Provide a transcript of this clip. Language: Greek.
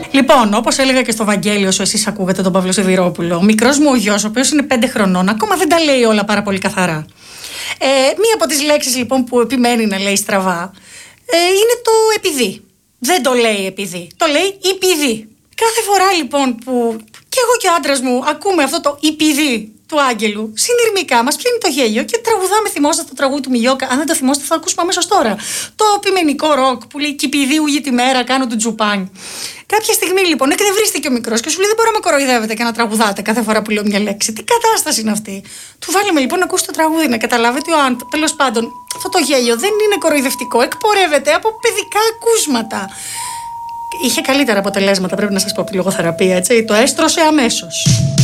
Λοιπόν, όπως έλεγα και στο Βαγγέλιο, όσο εσείς ακούγατε τον Παύλο Σιδηρόπουλο, ο μικρός μου ο γιος, ο οποίος είναι 5 χρονών, ακόμα δεν τα λέει όλα πάρα πολύ καθαρά. Μία από τις λέξεις λοιπόν που επιμένει να λέει στραβά είναι το επειδή. Δεν το λέει επειδή, το λέει υπηδή. Κάθε φορά λοιπόν που και εγώ και ο άντρας μου ακούμε αυτό το υπηδή του Άγγελου, συνειρμικά μας πιάνει το γέλιο και τραγουδάμε. Θυμόσαστε το τραγούδι του Μιγιώκα? Αν δεν το θυμόσαστε, θα ακούσουμε αμέσως τώρα. Το πειμενικό ροκ που λέει «Κυπηδίου για τη μέρα, κάνω του τζουπάνι». Κάποια στιγμή λοιπόν εκνευρίστηκε ο μικρός και σου λέει: δεν μπορώ να με κοροϊδεύετε και να τραγουδάτε κάθε φορά που λέω μια λέξη. Τι κατάσταση είναι αυτή? Του βάλουμε λοιπόν να ακούσει το τραγούδι, να καταλάβετε τέλος πάντων, αυτό το γέλιο δεν είναι κοροϊδευτικό, εκπορεύεται από παιδικά ακούσματα. Είχε καλύτερα αποτελέσματα, πρέπει να σας πω, από τη λογοθεραπεία, έτσι. Το έστρωσε αμέσως.